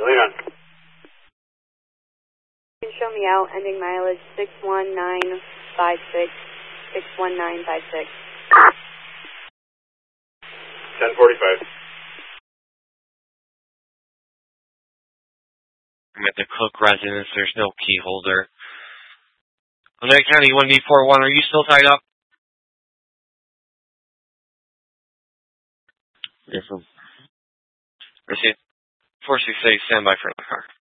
Lead on. You can show me out, ending mileage 61956, 61956. 1045. I'm at the Cook residence. There's no key holder. Lake County 1D41, are you still tied up? Yes, sir. Receive. 468, stand by for the car.